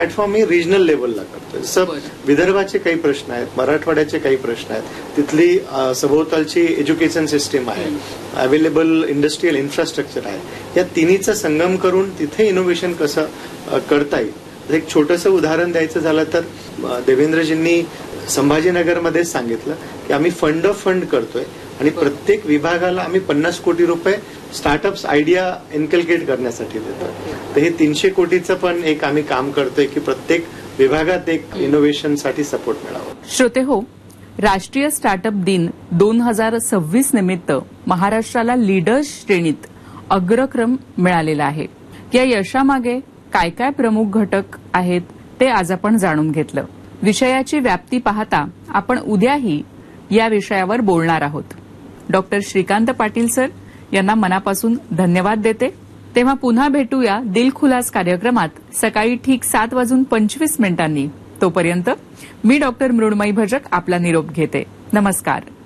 Platform मी regional लेवलला करतोय. जसं विदर्भाचे काही प्रश्न आहेत, मराठवाड्याचे काही प्रश्न आहेत, तिथली सभोवतालची एज्युकेशन सिस्टीम आहे, अवेलेबल इंडस्ट्रियल इन्फ्रास्ट्रक्चर आहे, या तिन्हीचा संगम करून तिथे इनोव्हेशन कसं करता येईल. एक छोटंसं उदाहरण द्यायचं झालं तर देवेंद्रजींनी संभाजीनगरमध्ये सांगितलं की आम्ही फंड ऑफ फंड करतोय आणि प्रत्येक विभागाला आम्ही 50 कोटी रुपये स्टार्टअप्स आयडिया इन्कल्केट करण्यासाठी देतो. तर हे 300 कोटीचं पण एक आम्ही काम करतोय की प्रत्येक विभागात एक इनोव्हेशनसाठी सपोर्ट मिळावा. श्रोते हो, राष्ट्रीय स्टार्टअप दिन 2026 निमित्त महाराष्ट्राला लीडर्स श्रेणीत अग्रक्रम मिळालेला आहे. या यशामागे काय काय प्रमुख घटक आहेत ते आज आपण जाणून घेतलं. विषयाची व्याप्ती पाहता आपण उद्याही या विषयावर बोलणार आहोत. डॉक्टर श्रीकांत पाटील सर यांना मनापासून धन्यवाद देते. तेव्हा पुन्हा भेटूया दिलखुलास कार्यक्रमात सकाळी ठीक 7:25 तोपर्यंत मी डॉक्टर मृण्मयी भजक आपला निरोप घेते. नमस्कार.